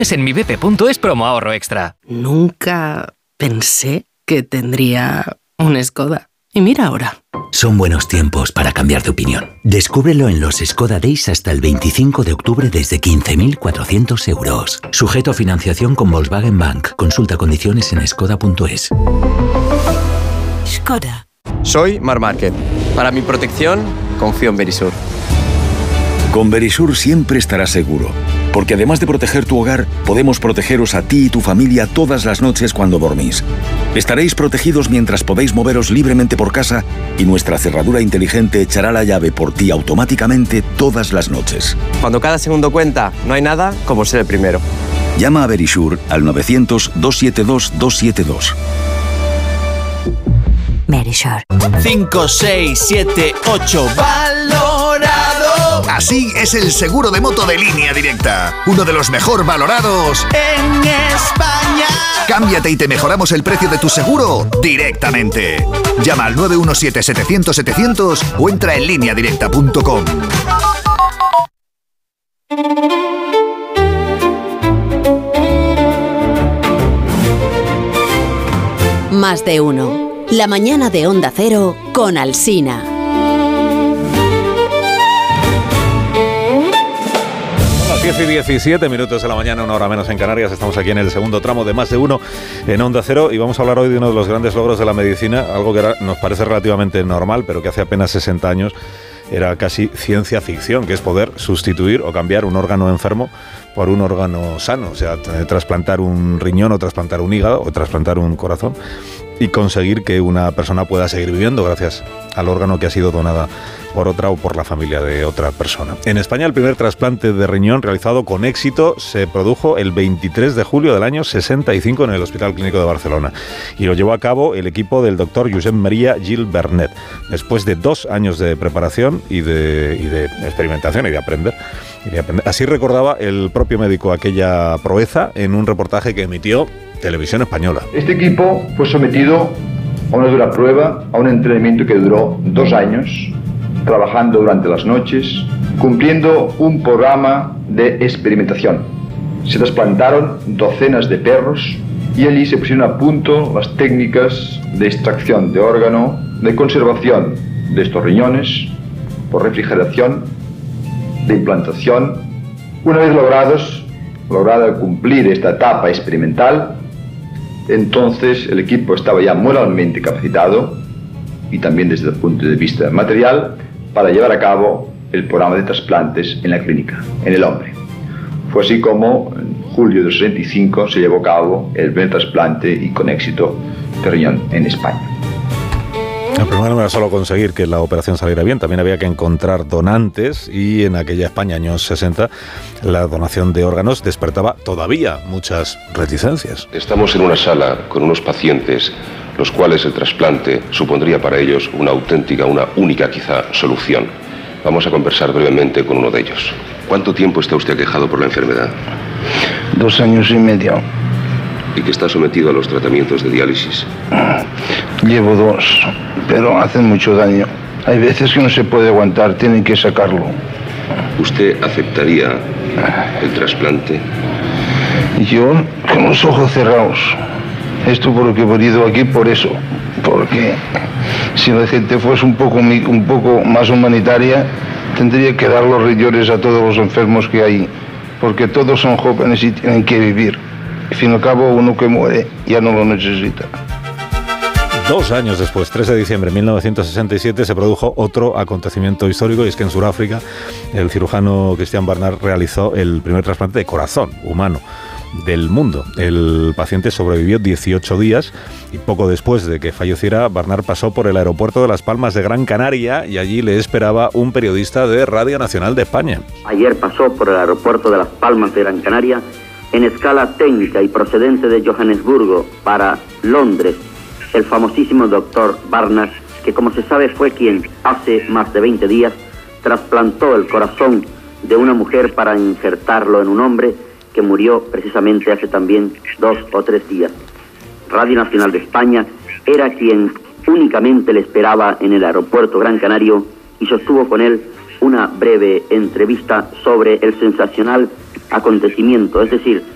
Es en mibp.es promo ahorro extra. Nunca pensé que tendría un Skoda. Y mira ahora. Son buenos tiempos para cambiar de opinión. Descúbrelo en los Skoda Days hasta el 25 de octubre desde 15.400 euros. Sujeto a financiación con Volkswagen Bank. Consulta condiciones en skoda.es. Skoda. Soy Marc Márquez. Para mi protección, confío en Verisur. Con Verisur siempre estarás seguro. Porque además de proteger tu hogar, podemos protegeros a ti y tu familia todas las noches cuando dormís. Estaréis protegidos mientras podéis moveros libremente por casa y nuestra cerradura inteligente echará la llave por ti automáticamente todas las noches. Cuando cada segundo cuenta, no hay nada como ser el primero. Llama a Verisur al 900-272-272. Verisur. 5, 6, 7, 8, valorado. Así es el seguro de moto de Línea Directa. Uno de los mejor valorados en España. Cámbiate y te mejoramos el precio de tu seguro directamente. Llama al 917-700-700 o entra en lineadirecta.com. Más de uno. La mañana de Onda Cero con Alsina. Las 10 y 17 minutos de la mañana, una hora menos en Canarias. Estamos aquí en el segundo tramo de Más de Uno en Onda Cero y vamos a hablar hoy de uno de los grandes logros de la medicina, algo que nos parece relativamente normal, pero que hace apenas 60 años era casi ciencia ficción, que es poder sustituir o cambiar un órgano enfermo por un órgano sano, o sea, trasplantar un riñón o trasplantar un hígado o trasplantar un corazón y conseguir que una persona pueda seguir viviendo gracias al órgano que ha sido donada por otra o por la familia de otra persona. En España el primer trasplante de riñón realizado con éxito se produjo el 23 de julio del año 65 en el Hospital Clínico de Barcelona y lo llevó a cabo el equipo del doctor Josep Maria Gil Bernet, después de 2 años de preparación y de experimentación y de aprender. Así recordaba el propio médico aquella proeza en un reportaje que emitió Televisión Española. Este equipo fue sometido a una dura prueba, a un entrenamiento que duró 2 años, trabajando durante las noches, cumpliendo un programa de experimentación. Se trasplantaron docenas de perros y allí se pusieron a punto las técnicas de extracción de órgano, de conservación de estos riñones, por refrigeración, de implantación. Una vez lograda cumplir esta etapa experimental, entonces el equipo estaba ya moralmente capacitado y también desde el punto de vista material para llevar a cabo el programa de trasplantes en la clínica, en el hombre. Fue así como en julio del 65 se llevó a cabo el primer trasplante y con éxito de riñón en España. El primero no era solo conseguir que la operación saliera bien, también había que encontrar donantes y en aquella España, años 60, la donación de órganos despertaba todavía muchas reticencias. Estamos en una sala con unos pacientes los cuales el trasplante supondría para ellos una única quizá solución. Vamos a conversar brevemente con uno de ellos. ¿Cuánto tiempo está usted aquejado por la enfermedad? 2 años y medio. ¿Y que está sometido a los tratamientos de diálisis? Llevo 2, pero hacen mucho daño. Hay veces que no se puede aguantar, tienen que sacarlo. ¿Usted aceptaría el trasplante? Yo, con los ojos cerrados. Esto por lo que he venido aquí, por eso. Porque si la gente fuese un poco más humanitaria, tendría que dar los riñones a todos los enfermos que hay. Porque todos son jóvenes y tienen que vivir. Al fin y al cabo, uno que muere ya no lo necesita. 2 años después, 3 de diciembre de 1967, se produjo otro acontecimiento histórico, y es que en Sudáfrica el cirujano Christian Barnard realizó el primer trasplante de corazón humano del mundo. El paciente sobrevivió 18 días y poco después de que falleciera, Barnard pasó por el aeropuerto de Las Palmas de Gran Canaria y allí le esperaba un periodista de Radio Nacional de España. Ayer pasó por el aeropuerto de Las Palmas de Gran Canaria en escala técnica y procedente de Johannesburgo para Londres, el famosísimo doctor Barnard, que como se sabe fue quien hace más de 20 días trasplantó el corazón de una mujer para injertarlo en un hombre que murió precisamente hace también 2 o 3 días. Radio Nacional de España era quien únicamente le esperaba en el aeropuerto Gran Canario y sostuvo con él una breve entrevista sobre el sensacional acontecimiento, es decir,